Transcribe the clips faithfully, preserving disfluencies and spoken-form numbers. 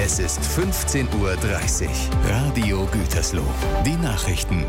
Es ist fünfzehn Uhr dreißig. Radio Gütersloh. Die Nachrichten.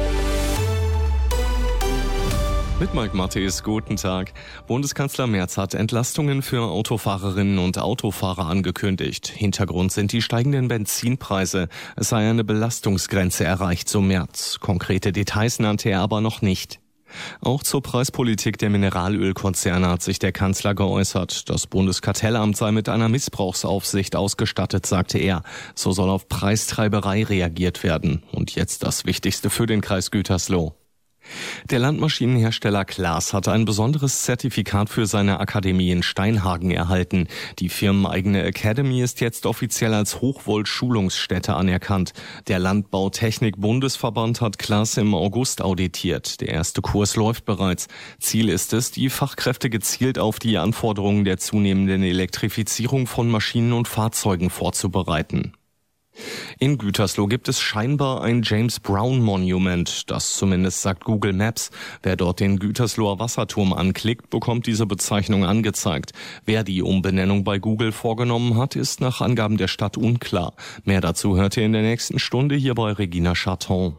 Mit Mike Mattis, guten Tag. Bundeskanzler Merz hat Entlastungen für Autofahrerinnen und Autofahrer angekündigt. Hintergrund sind die steigenden Benzinpreise. Es sei eine Belastungsgrenze erreicht, so Merz. Konkrete Details nannte er aber noch nicht. Auch zur Preispolitik der Mineralölkonzerne hat sich der Kanzler geäußert. Das Bundeskartellamt sei mit einer Missbrauchsaufsicht ausgestattet, sagte er. So soll auf Preistreiberei reagiert werden. Und jetzt das Wichtigste für den Kreis Gütersloh. Der Landmaschinenhersteller Claas hat ein besonderes Zertifikat für seine Akademie in Steinhagen erhalten. Die firmeneigene Academy ist jetzt offiziell als Hochvolt-Schulungsstätte anerkannt. Der Landbautechnik-Bundesverband hat Claas im August auditiert. Der erste Kurs läuft bereits. Ziel ist es, die Fachkräfte gezielt auf die Anforderungen der zunehmenden Elektrifizierung von Maschinen und Fahrzeugen vorzubereiten. In Gütersloh gibt es scheinbar ein James Brown Monument. Das zumindest sagt Google Maps. Wer dort den Gütersloher Wasserturm anklickt, bekommt diese Bezeichnung angezeigt. Wer die Umbenennung bei Google vorgenommen hat, ist nach Angaben der Stadt unklar. Mehr dazu hört ihr in der nächsten Stunde hier bei Regina Charton.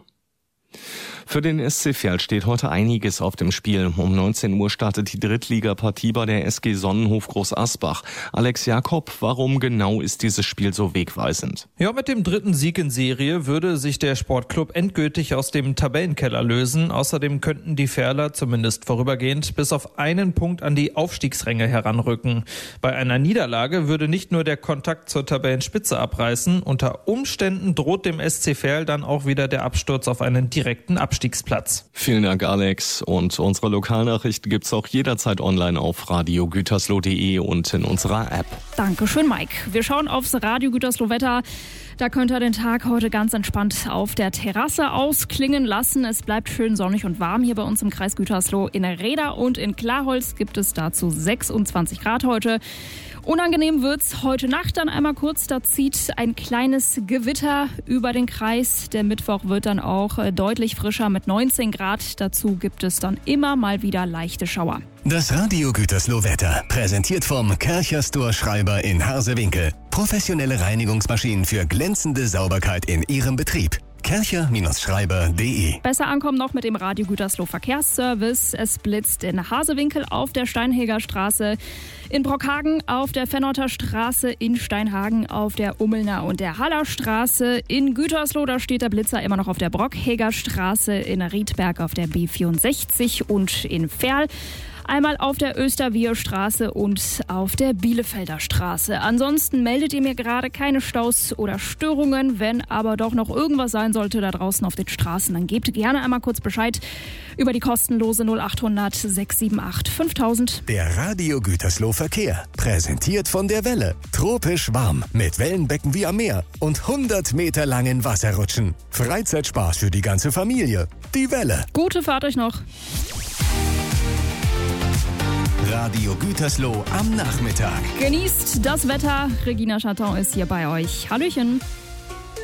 Für den S C Verl steht heute einiges auf dem Spiel. Um neunzehn Uhr startet die Drittligapartie bei der S G Sonnenhof Groß Asbach. Alex Jakob, warum genau ist dieses Spiel so wegweisend? Ja, mit dem dritten Sieg in Serie würde sich der Sportclub endgültig aus dem Tabellenkeller lösen. Außerdem könnten die Verler zumindest vorübergehend bis auf einen Punkt an die Aufstiegsränge heranrücken. Bei einer Niederlage würde nicht nur der Kontakt zur Tabellenspitze abreißen, unter Umständen droht dem S C Verl dann auch wieder der Absturz auf einen direkten Abstiegsplatz. Vielen Dank, Alex. Und unsere Lokalnachrichten gibt's auch jederzeit online auf radio gütersloh punkt de und in unserer App. Dankeschön, Mike. Wir schauen aufs Radio Gütersloh Wetter. Da könnt ihr den Tag heute ganz entspannt auf der Terrasse ausklingen lassen. Es bleibt schön sonnig und warm hier bei uns im Kreis Gütersloh. In Reda und in Klarholz gibt es dazu sechsundzwanzig Grad heute. Unangenehm wird's heute Nacht dann einmal kurz. Da zieht ein kleines Gewitter über den Kreis. Der Mittwoch wird dann auch deutlich frischer mit neunzehn Grad. Dazu gibt es dann immer mal wieder leichte Schauer. Das Radio Gütersloh Wetter, präsentiert vom Kercher-Store Schreiber in Harsewinkel. Professionelle Reinigungsmaschinen für glänzende Sauberkeit in Ihrem Betrieb. kercher Schreiber punkt de. Besser ankommen noch mit dem Radio Gütersloh Verkehrsservice. Es blitzt in Hasewinkel auf der Steinheger Straße, in Brockhagen auf der Fennoter Straße, in Steinhagen auf der Ummelner und der Haller Straße. In Gütersloh, da steht der Blitzer immer noch auf der Brockheger Straße, in Riedberg auf der B vierundsechzig und in Verl einmal auf der Österwieher-Straße und auf der Bielefelder Straße. Ansonsten meldet ihr mir gerade keine Staus oder Störungen. Wenn aber doch noch irgendwas sein sollte da draußen auf den Straßen, dann gebt gerne einmal kurz Bescheid über die kostenlose null achthundert sechs sieben acht fünftausend. Der Radio Gütersloh Verkehr, präsentiert von der Welle. Tropisch warm, mit Wellenbecken wie am Meer und hundert Meter langen Wasserrutschen. Freizeitspaß für die ganze Familie. Die Welle. Gute Fahrt euch noch. Radio Gütersloh am Nachmittag. Genießt das Wetter. Regina Charton ist hier bei euch. Hallöchen.